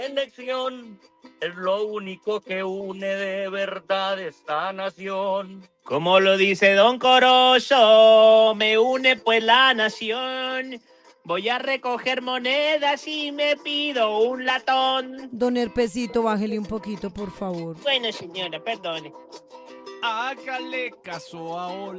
elección es lo único que une de verdad esta nación. Como lo dice Don Corozo, me une pues la nación. Voy a recoger monedas y me pido un latón. Don Herpecito, bájele un poquito, por favor. Bueno, señora, perdone. Hágale caso ahora.